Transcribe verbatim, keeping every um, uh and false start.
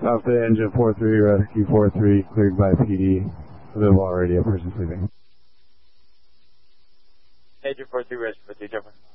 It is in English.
South Bay engine four three, rescue four three, cleared by P D. Livermore radio, person sleeping. Engine four three, rescue four three, jumper.